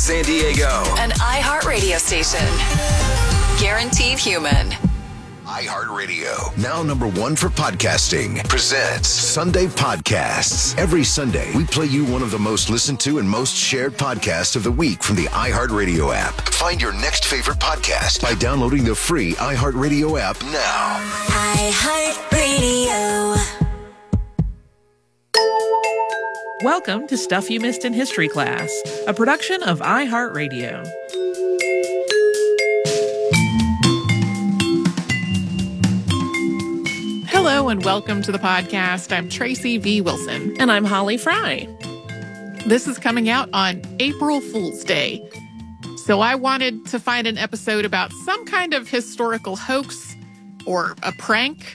San Diego. An iHeart radio station. Guaranteed human. iHeartRadio, now #1 for podcasting, presents Sunday Podcasts. Every Sunday, we play you one of the most listened to and most shared podcasts of the week from the iHeartRadio app. Find your next favorite podcast by downloading the free iHeartRadio app now. iHeartRadio. Welcome to Stuff You Missed in History Class, a production of iHeartRadio. Hello and welcome to the podcast. I'm Tracy V. Wilson. And I'm Holly Fry. This is coming out on April Fool's Day. So I wanted to find an episode about some kind of historical hoax or a prank.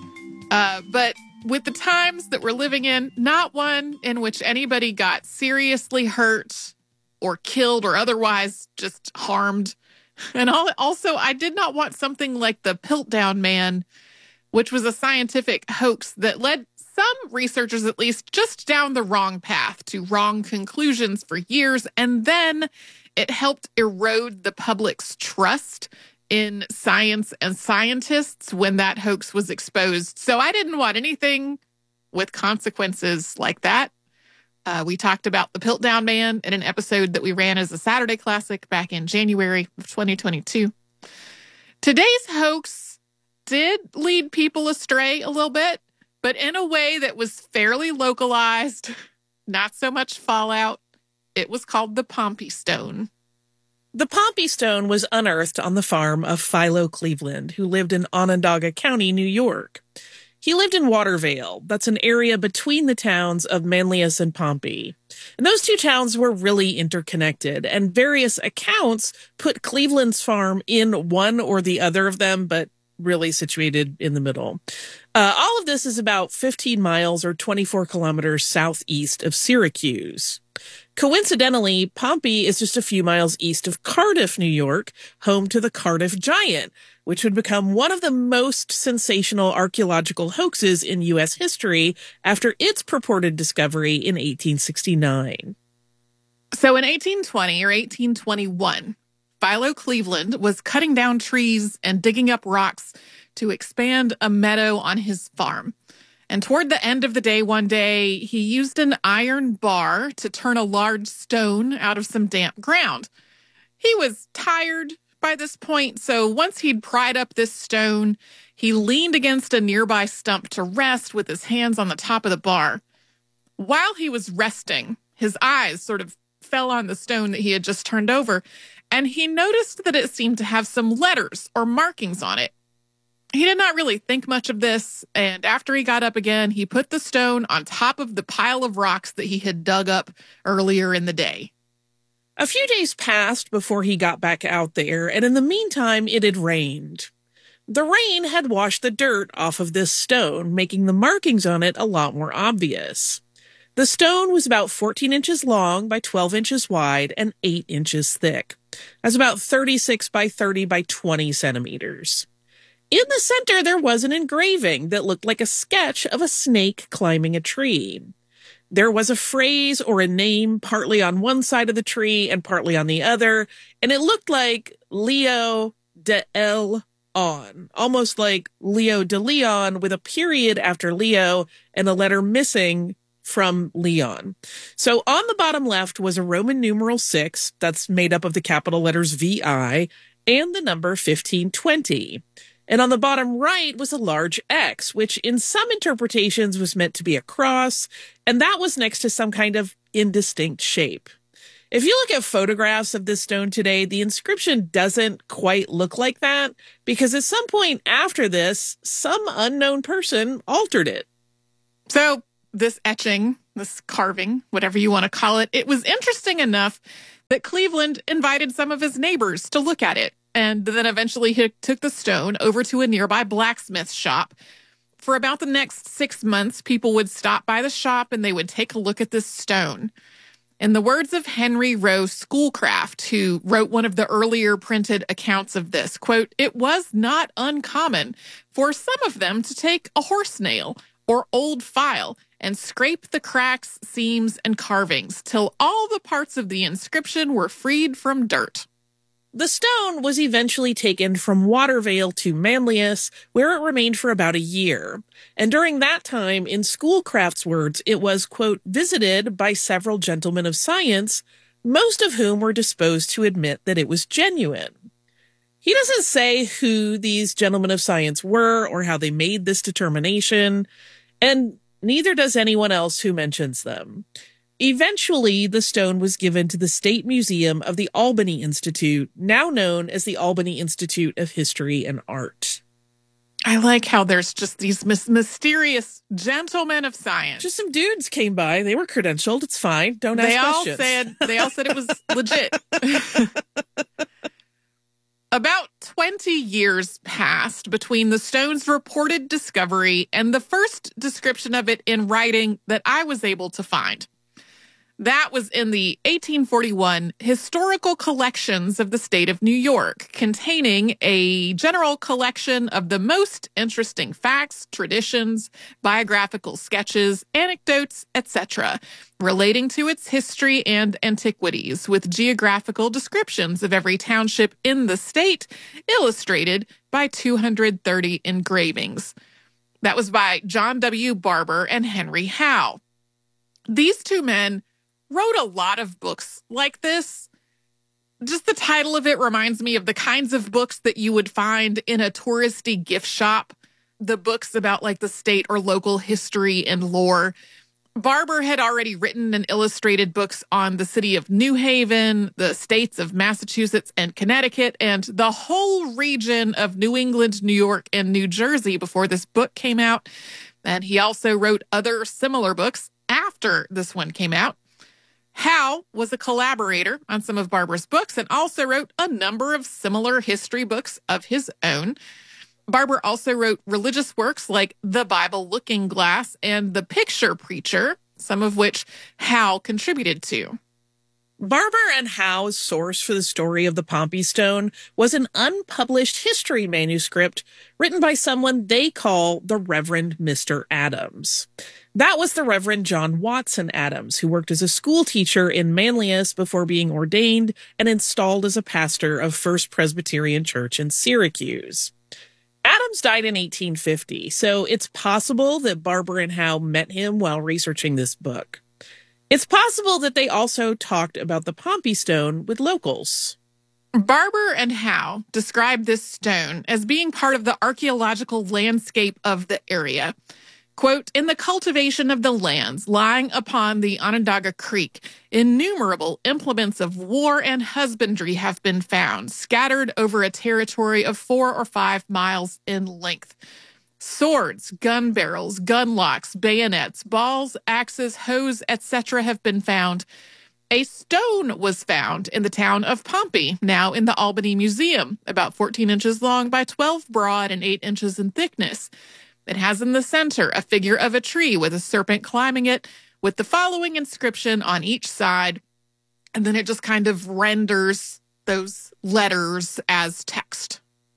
But with the times that we're living in, not one in which anybody got seriously hurt or killed or otherwise just harmed. And also, I did not want something like the Piltdown Man, which was a scientific hoax that led some researchers, at least, just down the wrong path to wrong conclusions for years. And then it helped erode the public's trust in science and scientists when that hoax was exposed. So I didn't want anything with consequences like that. We talked about the Piltdown Man in an episode that we ran as a Saturday Classic back in January of 2022. Today's hoax did lead people astray a little bit, but in a way that was fairly localized, not so much fallout. It was called the Pompey Stone. The Pompey Stone was unearthed on the farm of Philo Cleveland, who lived in Onondaga County, New York. He lived in Watervale. That's an area between the towns of Manlius and Pompey. And those two towns were really interconnected, and various accounts put Cleveland's farm in one or the other of them, but really situated in the middle. All of this is about 15 miles or 24 kilometers southeast of Syracuse. Coincidentally, Pompey is just a few miles east of Cardiff, New York, home to the Cardiff Giant, which would become one of the most sensational archaeological hoaxes in U.S. history after its purported discovery in 1869. So in 1820 or 1821, Philo Cleveland was cutting down trees and digging up rocks to expand a meadow on his farm. And toward the end of the day one day, he used an iron bar to turn a large stone out of some damp ground. He was tired by this point, so once he'd pried up this stone, he leaned against a nearby stump to rest with his hands on the top of the bar. While he was resting, his eyes sort of fell on the stone that he had just turned over, and he noticed that it seemed to have some letters or markings on it. He did not really think much of this, and after he got up again, he put the stone on top of the pile of rocks that he had dug up earlier in the day. A few days passed before he got back out there, and in the meantime, it had rained. The rain had washed the dirt off of this stone, making the markings on it a lot more obvious. The stone was about 14 inches long by 12 inches wide and 8 inches thick. That's about 36 by 30 by 20 centimeters. In the center, there was an engraving that looked like a sketch of a snake climbing a tree. There was a phrase or a name partly on one side of the tree and partly on the other, and it looked like Leo de El On, almost like Leo de Leon with a period after Leo and a letter missing from Leon. So on the bottom left was a Roman numeral 6, that's made up of the capital letters VI, and the number 1520. And on the bottom right was a large X, which in some interpretations was meant to be a cross, and that was next to some kind of indistinct shape. If you look at photographs of this stone today, the inscription doesn't quite look like that, because at some point after this, some unknown person altered it. So this etching, this carving, whatever you want to call it, it was interesting enough that Cleveland invited some of his neighbors to look at it. And then eventually he took the stone over to a nearby blacksmith shop. For about the next 6 months, people would stop by the shop and they would take a look at this stone. In the words of Henry Rowe Schoolcraft, who wrote one of the earlier printed accounts of this, quote, "It was not uncommon for some of them to take a horse nail or old file and scrape the cracks, seams, and carvings till all the parts of the inscription were freed from dirt. The stone was eventually taken from Watervale to Manlius, where it remained for about a year. And during that time, in Schoolcraft's words, it was, quote, visited by several gentlemen of science, most of whom were disposed to admit that it was genuine. He doesn't say who these gentlemen of science were or how they made this determination, and neither does anyone else who mentions them. Eventually, the stone was given to the State Museum of the Albany Institute, now known as the Albany Institute of History and Art. I like how there's just these mysterious gentlemen of science. Just some dudes came by. They were credentialed. It's fine. Don't ask questions. They all said it was legit. About 20 years passed between the stone's reported discovery and the first description of it in writing that I was able to find. That was in the 1841 Historical Collections of the State of New York, containing a general collection of the most interesting facts, traditions, biographical sketches, anecdotes, etc., relating to its history and antiquities, with geographical descriptions of every township in the state, illustrated by 230 engravings. That was by John W. Barber and Henry Howe. These two men wrote a lot of books like this. Just the title of it reminds me of the kinds of books that you would find in a touristy gift shop, the books about like the state or local history and lore. Barber had already written and illustrated books on the city of New Haven, the states of Massachusetts and Connecticut, and the whole region of New England, New York, and New Jersey before this book came out. And he also wrote other similar books after this one came out. Howe was a collaborator on some of Barber's books and also wrote a number of similar history books of his own. Barber also wrote religious works like The Bible Looking Glass and The Picture Preacher, some of which Howe contributed to. Barber and Howe's source for the story of the Pompey Stone was an unpublished history manuscript written by someone they call the Reverend Mr. Adams. That was the Reverend John Watson Adams, who worked as a school teacher in Manlius before being ordained and installed as a pastor of First Presbyterian Church in Syracuse. Adams died in 1850, so it's possible that Barber and Howe met him while researching this book. It's possible that they also talked about the Pompey Stone with locals. Barber and Howe described this stone as being part of the archaeological landscape of the area. Quote, in the cultivation of the lands lying upon the Onondaga Creek, innumerable implements of war and husbandry have been found, scattered over a territory of 4 or 5 miles in length. Swords, gun barrels, gun locks, bayonets, balls, axes, hoes, etc. have been found. A stone was found in the town of Pompey, now in the Albany Museum, about 14 inches long by 12 broad and 8 inches in thickness. It has in the center a figure of a tree with a serpent climbing it, with the following inscription on each side, and then it just kind of renders those letters as text.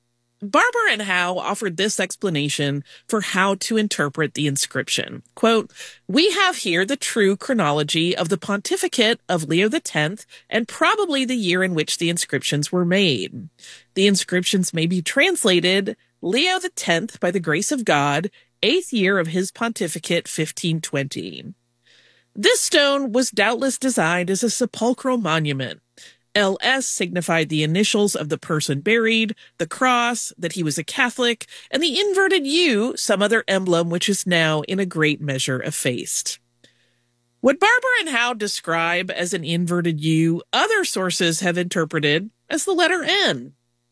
Barber and Howe offered this explanation for how to interpret the inscription. Quote, we have here the true chronology of the pontificate of Leo X and probably the year in which the inscriptions were made. The inscriptions may be translated Leo X, by the grace of God, 8th year of his pontificate, 1520. This stone was doubtless designed as a sepulchral monument. LS signified the initials of the person buried, the cross, that he was a Catholic, and the inverted U, some other emblem which is now in a great measure effaced. What Barber and Howe describe as an inverted U, other sources have interpreted as the letter N.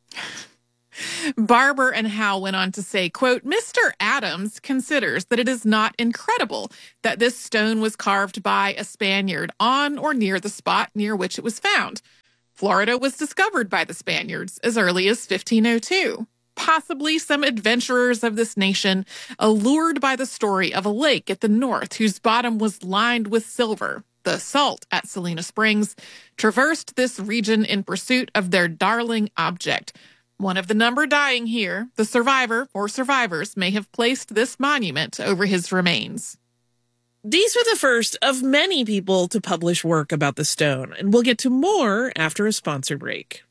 Barber and Howe went on to say, quote, Mr. Adams considers that it is not incredible that this stone was carved by a Spaniard on or near the spot near which it was found. Florida was discovered by the Spaniards as early as 1502. Possibly some adventurers of this nation, allured by the story of a lake at the north whose bottom was lined with silver, the salt at Salina Springs, traversed this region in pursuit of their darling object. One of the number dying here, the survivor or survivors may have placed this monument over his remains. These were the first of many people to publish work about the stone, and we'll get to more after a sponsor break.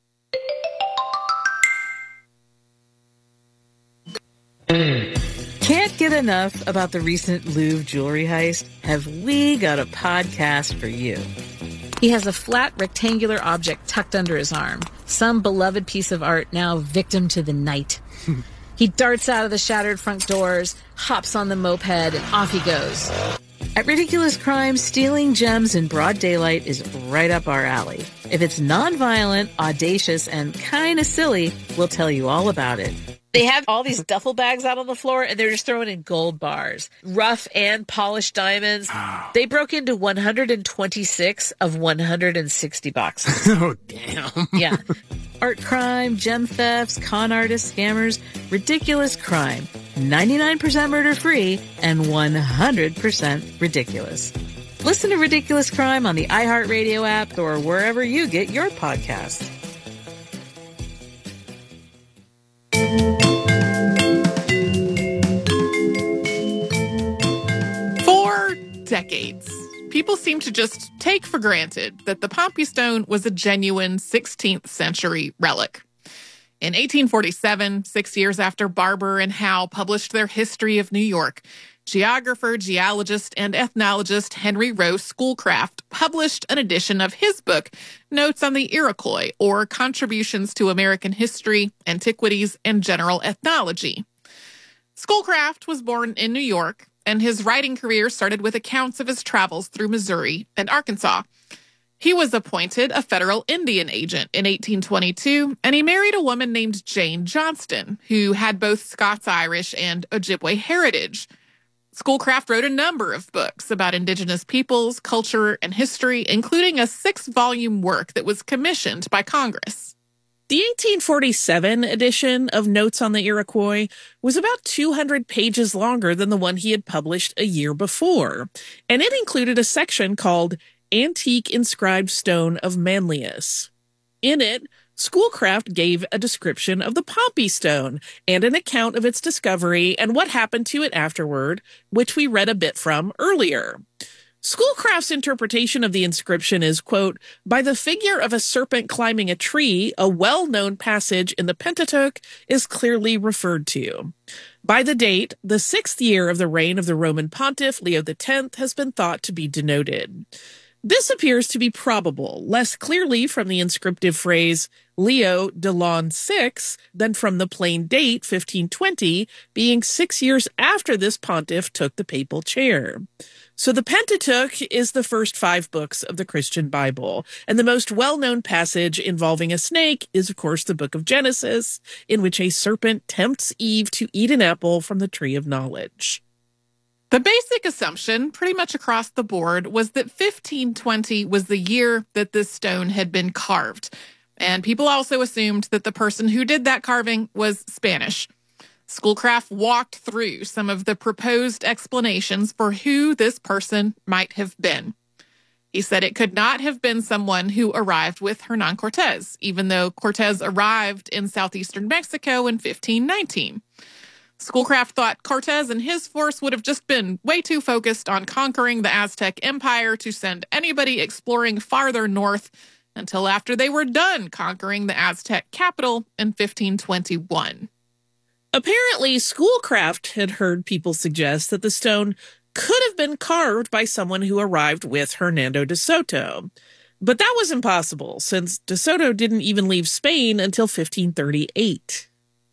Can't get enough about the recent Louvre jewelry heist? Have we got a podcast for you? He has a flat, rectangular object tucked under his arm. Some beloved piece of art now victim to the night. He darts out of the shattered front doors, hops on the moped, and off he goes. At Ridiculous Crime, stealing gems in broad daylight is right up our alley. If it's non-violent, audacious, and kind of silly, we'll tell you all about it. They have all these duffel bags out on the floor, and they're just throwing in gold bars. Rough and polished diamonds. They broke into 126 of 160 boxes. Oh, damn. Yeah. Art crime, gem thefts, con artists, scammers, ridiculous crime. 99% murder-free and 100% ridiculous. Listen to Ridiculous Crime on the iHeartRadio app or wherever you get your podcasts. For decades, people seem to just take for granted that the Pompey Stone was a genuine 16th century relic. In 1847, 6 years after Barber and Howe published their History of New York, geographer, geologist, and ethnologist Henry Rowe Schoolcraft published an edition of his book, Notes on the Iroquois, or Contributions to American History, Antiquities, and General Ethnology. Schoolcraft was born in New York, and his writing career started with accounts of his travels through Missouri and Arkansas. He was appointed a federal Indian agent in 1822, and he married a woman named Jane Johnston, who had both Scots-Irish and Ojibwe heritage. Schoolcraft wrote a number of books about indigenous peoples, culture, and history, including a 6-volume work that was commissioned by Congress. The 1847 edition of Notes on the Iroquois was about 200 pages longer than the one he had published a year before, and it included a section called Antique Inscribed Stone of Manlius. In it, Schoolcraft gave a description of the Pompey Stone and an account of its discovery and what happened to it afterward, which we read a bit from earlier. Schoolcraft's interpretation of the inscription is, quote, by the figure of a serpent climbing a tree, a well-known passage in the Pentateuch is clearly referred to. By the date, the 6th year of the reign of the Roman pontiff Leo X has been thought to be denoted. This appears to be probable, less clearly from the inscriptive phrase Leo de l'an 6 than from the plain date 1520, being 6 years after this pontiff took the papal chair. So the Pentateuch is the first 5 books of the Christian Bible, and the most well-known passage involving a snake is, of course, the book of Genesis, in which a serpent tempts Eve to eat an apple from the tree of knowledge. The basic assumption, pretty much across the board, was that 1520 was the year that this stone had been carved. And people also assumed that the person who did that carving was Spanish. Schoolcraft walked through some of the proposed explanations for who this person might have been. He said it could not have been someone who arrived with Hernán Cortés, even though Cortés arrived in southeastern Mexico in 1519. Schoolcraft thought Cortés and his force would have just been way too focused on conquering the Aztec Empire to send anybody exploring farther north until after they were done conquering the Aztec capital in 1521. Apparently, Schoolcraft had heard people suggest that the stone could have been carved by someone who arrived with Hernando de Soto. But that was impossible, since de Soto didn't even leave Spain until 1538.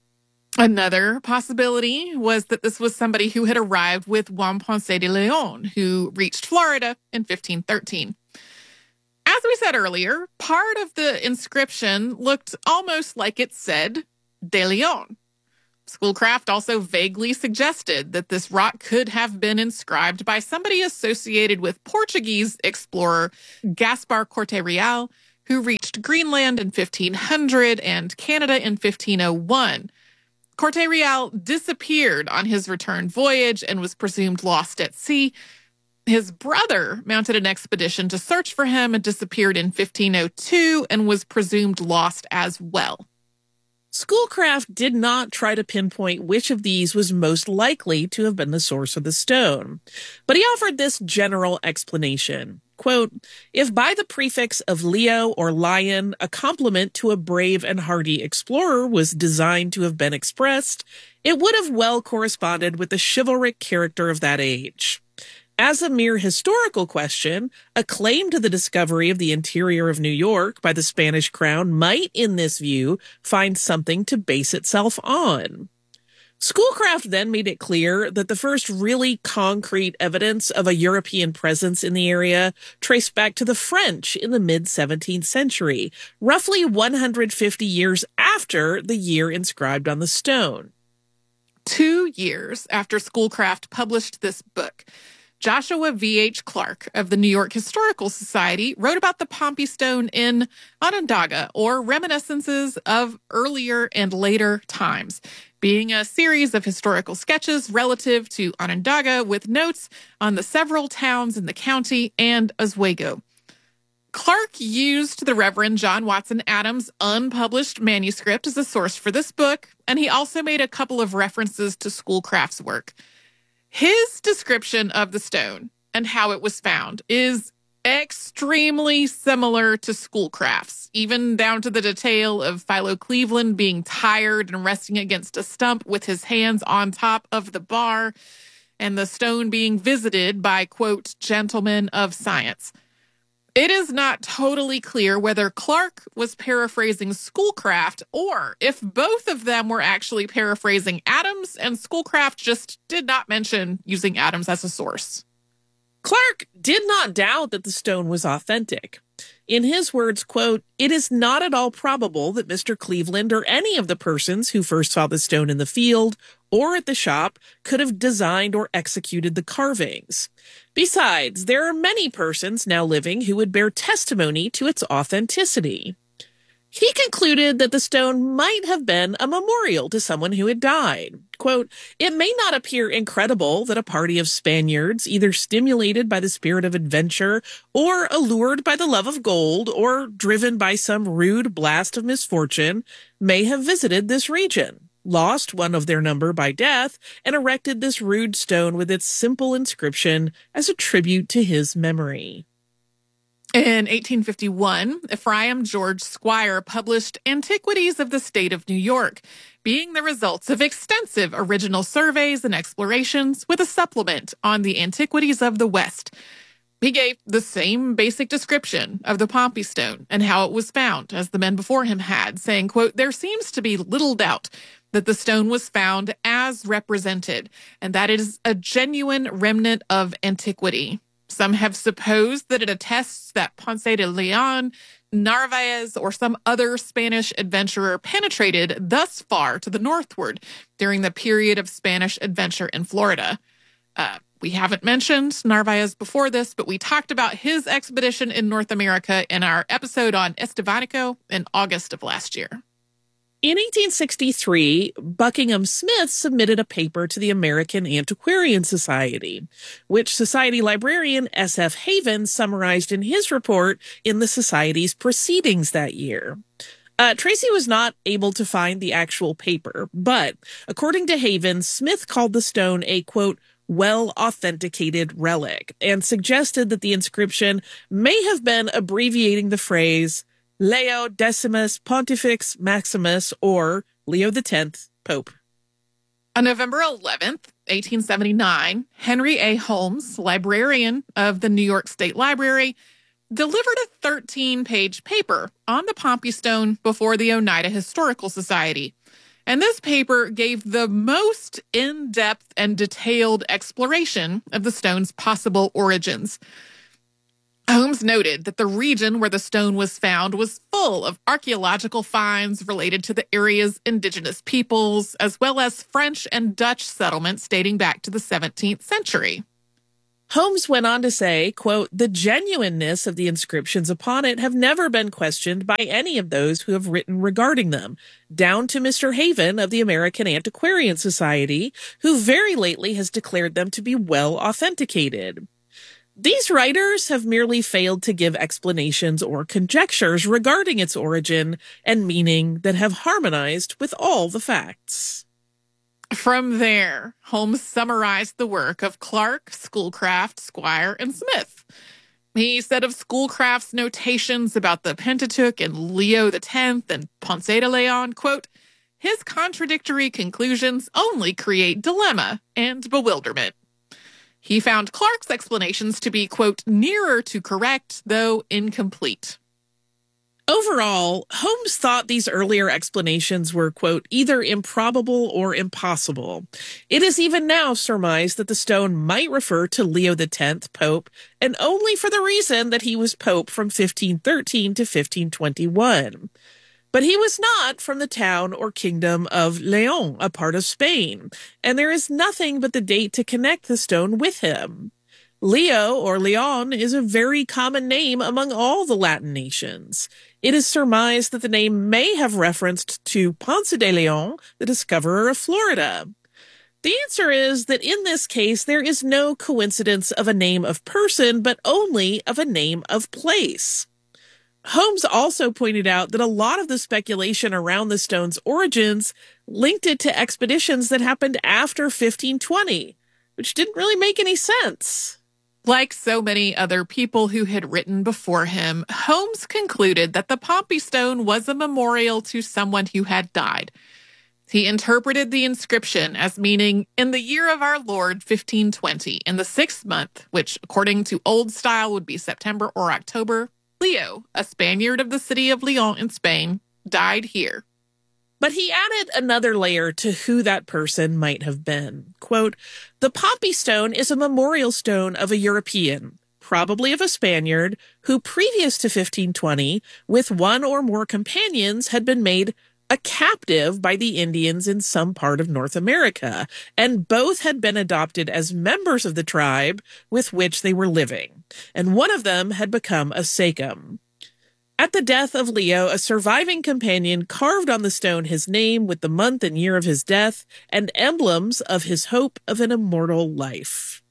Another possibility was that this was somebody who had arrived with Juan Ponce de Leon, who reached Florida in 1513. As we said earlier, part of the inscription looked almost like it said De Leon. Schoolcraft also vaguely suggested that this rock could have been inscribed by somebody associated with Portuguese explorer Gaspar Corte Real, who reached Greenland in 1500 and Canada in 1501. Corte Real disappeared on his return voyage and was presumed lost at sea. His brother mounted an expedition to search for him and disappeared in 1502 and was presumed lost as well. Schoolcraft did not try to pinpoint which of these was most likely to have been the source of the stone, but he offered this general explanation. Quote, if by the prefix of Leo or lion, a compliment to a brave and hardy explorer was designed to have been expressed, it would have well corresponded with the chivalric character of that age. As a mere historical question, a claim to the discovery of the interior of New York by the Spanish crown might, in this view, find something to base itself on. Schoolcraft then made it clear that the first really concrete evidence of a European presence in the area traced back to the French in the mid-17th century, roughly 150 years after the year inscribed on the stone. 2 years after Schoolcraft published this book, Joshua V.H. Clark of the New York Historical Society wrote about the Pompey Stone in Onondaga, or Reminiscences of Earlier and Later Times, being a series of historical sketches relative to Onondaga with notes on the several towns in the county and Oswego. Clark used the Reverend John Watson Adams' unpublished manuscript as a source for this book, and he also made a couple of references to Schoolcraft's work. His description of the stone and how it was found is extremely similar to Schoolcraft's, even down to the detail of Philo Cleveland being tired and resting against a stump with his hands on top of the bar, and the stone being visited by, quote, gentlemen of science. It is not totally clear whether Clark was paraphrasing Schoolcraft or if both of them were actually paraphrasing Adams and Schoolcraft just did not mention using Adams as a source. Clark did not doubt that the stone was authentic. In his words, quote, it is not at all probable that Mr. Cleveland or any of the persons who first saw the stone in the field or at the shop could have designed or executed the carvings. Besides, there are many persons now living who would bear testimony to its authenticity. He concluded that the stone might have been a memorial to someone who had died. Quote, it may not appear incredible that a party of Spaniards, either stimulated by the spirit of adventure or allured by the love of gold or driven by some rude blast of misfortune, may have visited this region, lost one of their number by death, and erected this rude stone with its simple inscription as a tribute to his memory. In 1851, Ephraim George Squire published Antiquities of the State of New York, being the results of extensive original surveys and explorations with a supplement on the antiquities of the West. He gave the same basic description of the Pompey Stone and how it was found as the men before him had, saying, quote, there seems to be little doubt that the stone was found as represented, and that it is a genuine remnant of antiquity. Some have supposed that it attests that Ponce de Leon, Narvaez, or some other Spanish adventurer penetrated thus far to the northward during the period of Spanish adventure in Florida. We haven't mentioned Narvaez before this, but we talked about his expedition in North America in our episode on Estevanico in August of last year. In 1863, Buckingham Smith submitted a paper to the American Antiquarian Society, which Society librarian S.F. Haven summarized in his report in the Society's proceedings that year. Tracy was not able to find the actual paper, but according to Haven, Smith called the stone a, quote, well-authenticated relic, and suggested that the inscription may have been abbreviating the phrase Leo Decimus Pontifex Maximus, or Leo X, Pope. On November 11th, 1879, Henry A. Holmes, librarian of the New York State Library, delivered a 13-page paper on the Pompey Stone before the Oneida Historical Society. And this paper gave the most in-depth and detailed exploration of the stone's possible origins. Holmes noted that the region where the stone was found was full of archaeological finds related to the area's indigenous peoples, as well as French and Dutch settlements dating back to the 17th century. Holmes went on to say, quote, the genuineness of the inscriptions upon it have never been questioned by any of those who have written regarding them, down to Mr. Haven of the American Antiquarian Society, who very lately has declared them to be well authenticated. These writers have merely failed to give explanations or conjectures regarding its origin and meaning that have harmonized with all the facts. From there, Holmes summarized the work of Clark, Schoolcraft, Squire, and Smith. He said of Schoolcraft's notations about the Pentateuch and Leo X and Ponce de Leon, quote, his contradictory conclusions only create dilemma and bewilderment. He found Clark's explanations to be, quote, nearer to correct, though incomplete. Overall, Holmes thought these earlier explanations were, quote, either improbable or impossible. It is even now surmised that the stone might refer to Leo X, Pope, and only for the reason that he was Pope from 1513 to 1521. But he was not from the town or kingdom of León, a part of Spain, and there is nothing but the date to connect the stone with him. Leo, or Leon, is a very common name among all the Latin nations. It is surmised that the name may have referenced to Ponce de Leon, the discoverer of Florida. The answer is that in this case, there is no coincidence of a name of person, but only of a name of place. Holmes also pointed out that a lot of the speculation around the stone's origins linked it to expeditions that happened after 1520, which didn't really make any sense. Like so many other people who had written before him, Holmes concluded that the Pompey Stone was a memorial to someone who had died. He interpreted the inscription as meaning, in the year of our Lord, 1520, in the 6th month, which according to old style would be September or October, Leo, a Spaniard of the city of León in Spain, died here. But he added another layer to who that person might have been. Quote, the Pompey Stone is a memorial stone of a European, probably of a Spaniard, who previous to 1520, with one or more companions, had been made a captive by the Indians in some part of North America, and both had been adopted as members of the tribe with which they were living, and one of them had become a sachem. At the death of Leo, a surviving companion carved on the stone his name with the month and year of his death and emblems of his hope of an immortal life.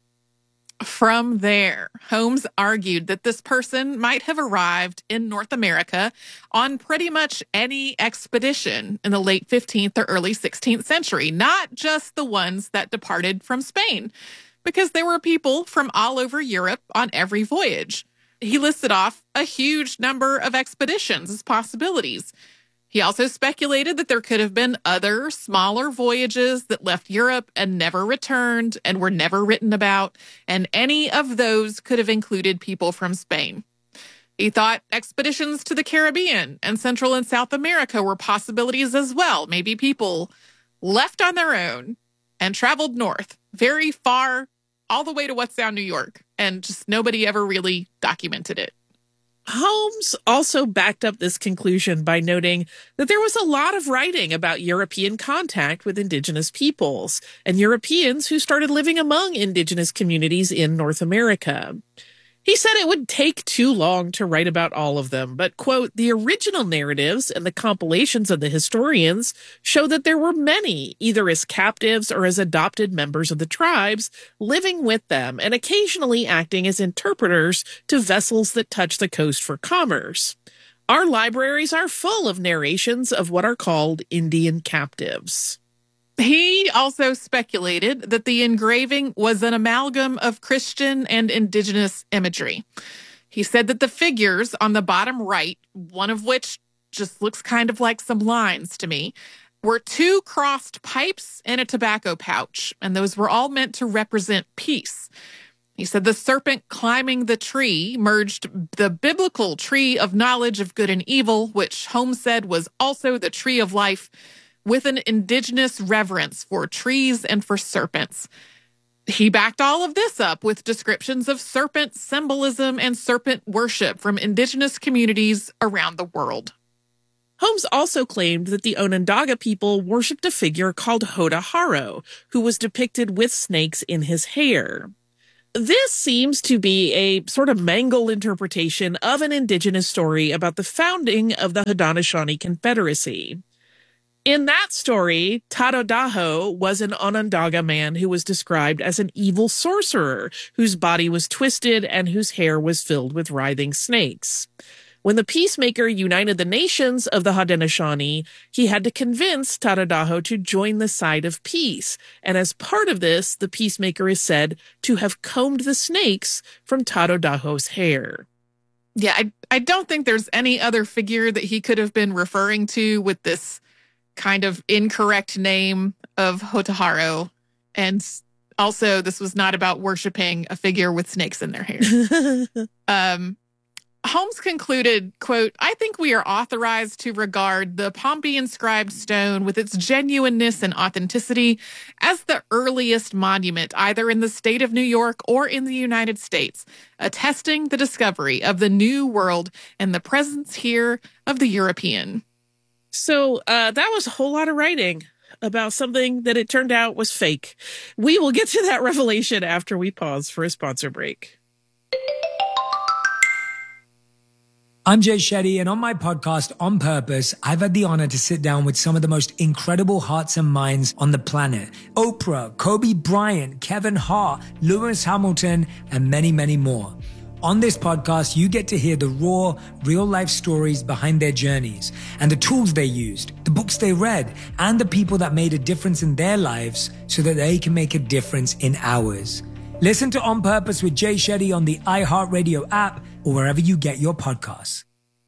From there, Holmes argued that this person might have arrived in North America on pretty much any expedition in the late 15th or early 16th century, not just the ones that departed from Spain, because there were people from all over Europe on every voyage. He listed off a huge number of expeditions as possibilities. He also speculated that there could have been other, smaller voyages that left Europe and never returned and were never written about, and any of those could have included people from Spain. He thought expeditions to the Caribbean and Central and South America were possibilities as well. Maybe people left on their own and traveled north, very far, all the way to What's Sound, New York, and just nobody ever really documented it. Holmes also backed up this conclusion by noting that there was a lot of writing about European contact with indigenous peoples and Europeans who started living among indigenous communities in North America. He said it would take too long to write about all of them, but, quote, the original narratives and the compilations of the historians show that there were many, either as captives or as adopted members of the tribes, living with them and occasionally acting as interpreters to vessels that touch the coast for commerce. Our libraries are full of narrations of what are called Indian captives. He also speculated that the engraving was an amalgam of Christian and indigenous imagery. He said that the figures on the bottom right, one of which just looks kind of like some lines to me, were two crossed pipes and a tobacco pouch, and those were all meant to represent peace. He said the serpent climbing the tree merged the biblical tree of knowledge of good and evil, which Holmes said was also the tree of life, with an indigenous reverence for trees and for serpents. He backed all of this up with descriptions of serpent symbolism and serpent worship from indigenous communities around the world. Holmes also claimed that the Onondaga people worshipped a figure called Hoda Haro, who was depicted with snakes in his hair. This seems to be a sort of mangled interpretation of an indigenous story about the founding of the Haudenosaunee Confederacy. In that story, Tadodaho was an Onondaga man who was described as an evil sorcerer whose body was twisted and whose hair was filled with writhing snakes. When the peacemaker united the nations of the Haudenosaunee, he had to convince Tadodaho to join the side of peace. And as part of this, the peacemaker is said to have combed the snakes from Tadodaho's hair. Yeah, I don't think there's any other figure that he could have been referring to with this kind of incorrect name of Hotoharo. And also, this was not about worshiping a figure with snakes in their hair. Holmes concluded, quote, "I think we are authorized to regard the Pompey inscribed stone with its genuineness and authenticity as the earliest monument either in the state of New York or in the United States, attesting the discovery of the New World and the presence here of the European." So that was a whole lot of writing about something that it turned out was fake. We will get to that revelation after we pause for a sponsor break. I'm Jay Shetty, and on my podcast, On Purpose, I've had the honor to sit down with some of the most incredible hearts and minds on the planet. Oprah, Kobe Bryant, Kevin Hart, Lewis Hamilton, and many, many more. On this podcast, you get to hear the raw, real-life stories behind their journeys and the tools they used, the books they read, and the people that made a difference in their lives so that they can make a difference in ours. Listen to On Purpose with Jay Shetty on the iHeartRadio app or wherever you get your podcasts.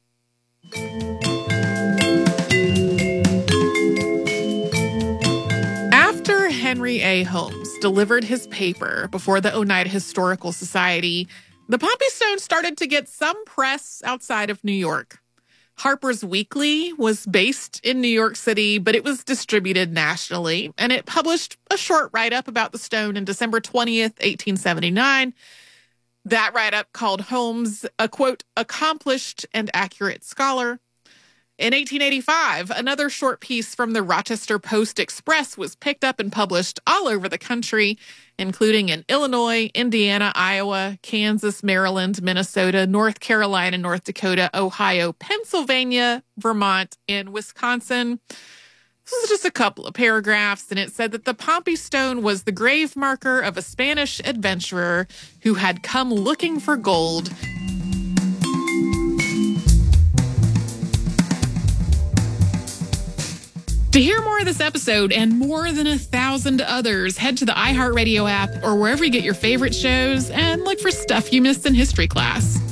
After Henry A. Holmes delivered his paper before the Oneida Historical Society, the Pompey Stone started to get some press outside of New York. Harper's Weekly was based in New York City, but it was distributed nationally, and it published a short write-up about the stone in December 20th, 1879. That write-up called Holmes a, quote, accomplished and accurate scholar. In 1885, another short piece from the Rochester Post-Express was picked up and published all over the country, including in Illinois, Indiana, Iowa, Kansas, Maryland, Minnesota, North Carolina, North Dakota, Ohio, Pennsylvania, Vermont, and Wisconsin. This is just a couple of paragraphs, and it said that the Pompey Stone was the grave marker of a Spanish adventurer who had come looking for gold. To hear more of this episode and more than 1,000 others, head to the iHeartRadio app or wherever you get your favorite shows and look for stuff you missed in history class.